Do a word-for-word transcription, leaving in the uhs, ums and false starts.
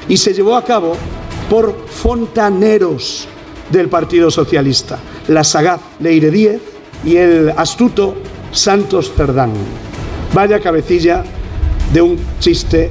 y se llevó a cabo por fontaneros del Partido Socialista, la sagaz Leire Díez y el astuto Santos Cerdán. Vaya cabecilla de un chiste